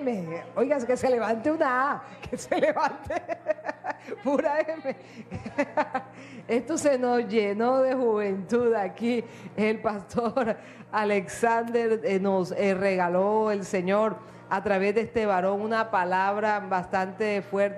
M. Oiga, que se levante una A, que se levante pura M. Esto se nos llenó de juventud aquí. El pastor Alexander nos regaló el Señor a través de este varón una palabra bastante fuerte.